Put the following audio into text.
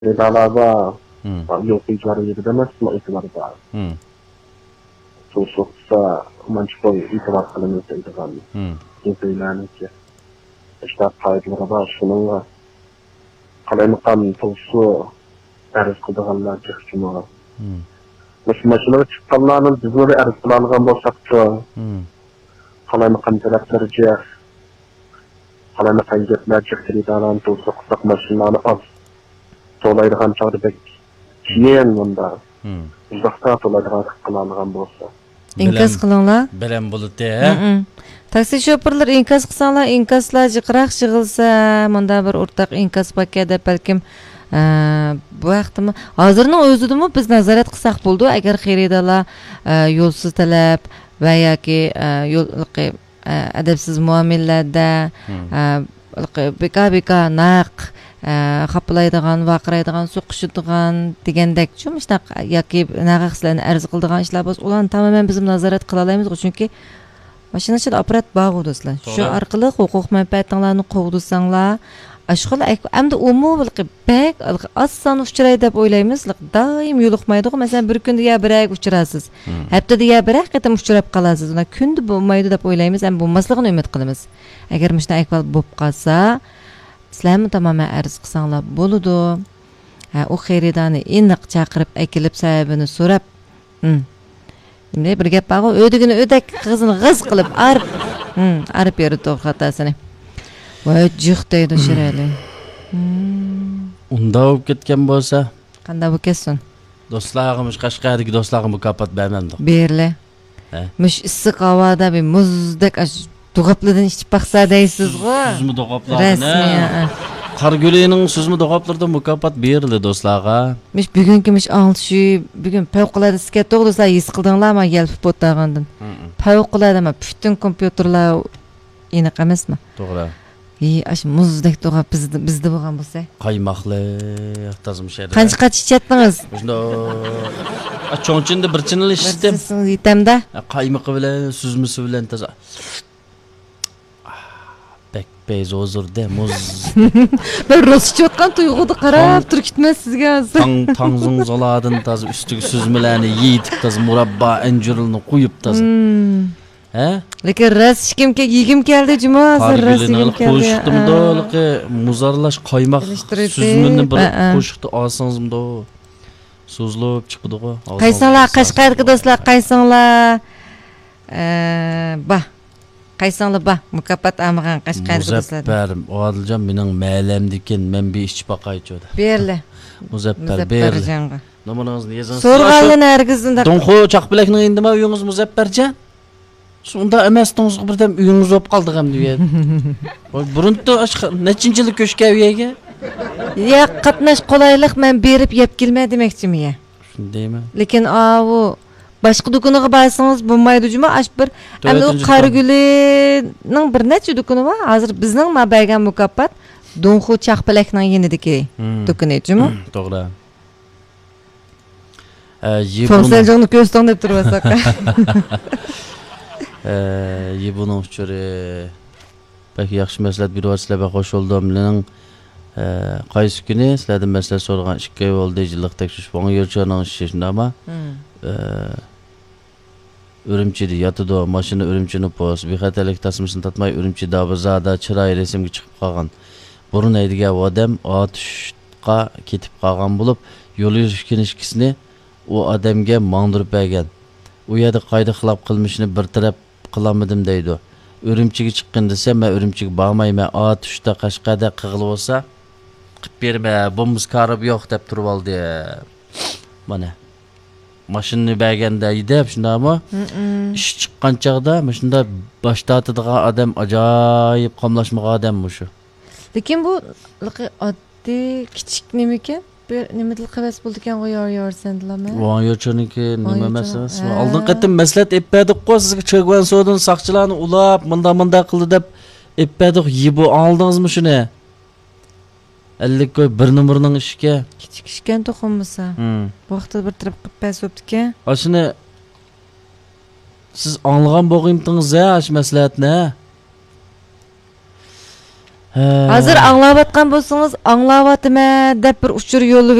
Redalarda yok icra edilmez mi itibarda? Sonuçta mançko itibar kılınır itibarlı. İnsanlar ki işte kayıtlara da şununla kalaymakam tosu ders kıldıqanlar çıkışma. Maşınlar çıkanların biz böyle ders kılangan bolsakçı. Kalaymakam taraflarıca kalaymakam getler çıktıran tosu kısak maşınlarını az. Tolaydıgan çağda bek kiyen bunda. Uzakta tolaydıgan kılangan bolsa. İnkaz kılınlar. Bilen bulut ya. Taksi şoförler inkaz kılsanlar, inkazlar jıqraq jığılsa, munda bir ortaq inkaz paketi belkim bu vaqtimi hozirning o'zidimi biz nazorat qilsak bo'ldi agar xaridorlar yo'lsiz talab va yoki yo'lqi adabsiz muomalalarda beka naq xapalaydigan vaqiraydigan so'qishadigan degandekchi mushtaq yoki naqaqslarni arz qiladigan ishlar bo'lsa ularni tamoman biz nazorat qila olamiz chunki mashinachilar apparat bor do'stlar shu orqali huquq manfaatinglarni qovdisanglar ashqal hamda umumilqi bak asson uchraydi deb o'ylaymiz doim yo'liqmaydi masalan bir kunda ya bir ay uchrasiz haftada ya bir qatam uchrab qolasiz unda kunda bo'lmaydi deb o'ylaymiz ham bo'lmasligini umid qilamiz agar shunday ahvol bo'lib qolsa sizlarni tamoman arz qilsanglar bo'ladi u xaridorni aniq chaqirib akilib sababini so'rab ne bir gap bor o'digini o'dak qizini g'iz qilib arib berdi to'xtatasini voy jiq deydi shirali unda bo'lib ketgan bo'lsa qanday bo'lib ketsin do'stlarimiz qashqardagi do'stlarga mukofot bermamdi berli mush issiq havoda bir muzdek to'g'aplidan ichib baqsa deysizg'u sizmi to'g'aplarni Qargülining sizmi to'g'aplarda mukofot berildi do'stlarga mush bugungi mush bugun favqulodda sizga to'g'risi his qildinglarmi yelpib o'tgandan favqulodda butun kompyuterlar aniq emasmi to'g'ri ash muzdek to'g'ap bizda bo'lgan bo'lsa qaymoqli tazimshadi qancha ichyapsiz shunda cho'nchinda bir chinil ichdim yetamda qaymoqi bilan suzmisi bilan toza Beyz hozirda muz ben rostchi o'tgan tuyg'uni qarab turib ketmas sizga hozir tangzing zoladin toza ustiga suzmalarni yeytib toza murabba anjurni qo'yib toza lekin rost kimga yegim keldi juma hozir rost yegim keldi qo'shiqdimda muzarlash qaymoq suzmini bir qo'shiqda olsangizmda so'zlab chiqdiku qaysinglar qashqarga do'stlar qaysinglar qaysinglar ba mukofot olmagan qashqarga do'stlar muzaffar odiljon mening mahalamdikin men bir ichib boqaychi berli muzaffar berli nominangizni yozing so'rg'anlar nargizda donxo chaqbilakning indima uyingiz muzaffarjon shunda emasdingiz birdan uyingiz bo'lib qoldi ham deydi burunda nechinchilik ko'shka uyaga ya qatnash qulaylik men berib yeb kelma demoqchimi shundaymi lekin u boshqa do'koniga borsangiz bo'lmaydi juma ash bir endi u Qargulining bir necha do'koni bor hozir bizning bergan mukofot donxo chaqpalakning yenidagi do'koni juma to'g'ri Fonseljonni ko'rsatdim deb turibsiz buning uchun pek yaxshi maslahat beryapsizlar xo'sh bo'ldim mening qaysi kuni sizlardan maslahat so'ragan 2 oy bo'ldi yillik tekshirish bo'lgan yo'lchining ishi shundaymi Ürümçide yatıdı maşını Ürümçini pos bexatarlik tasmasini tatmay Ürümçida bozada chiroy resimga chiqib qolgan burun aydigan odam otishqa ketib qolgan bo'lib yo'l yurishkini u odamga mangdirib bergan u yerda qayda xilop qilmishini bir taraf qilamadim deydi Ürümchiga chiqqan desa men Ürümchiga bormayman otishda Qashqarda qig'il bo'lsa qilib berma bomuz qarib yo'q deb turib oldi mana mashinani berganda deb shundaymi ish chiqqan chog'da shunda bosh tortadigan odam ajoyib qomlashmagan odam shu lekin bu oddiy kichik nima ekan nimadir qavas bo'ldi ekan yo'rsandilarmi voy yo'rchaniki nima emas oldin qatim maslahat etmadik-ku sizga chegvan so'din saqchilarni ulab munda qildi deb etmadik yibu oldingizmi shuni 50 koy bir numaraning ishiga kichik ishgan to'qinmasa bu vaqtda bir taraf qilib pasopdika shuni siz anglagan bo'lg'imdingiz shu maslahatni Hazır anlayıp atkan bolsanız, anlayıp atma dep bir uçur yolu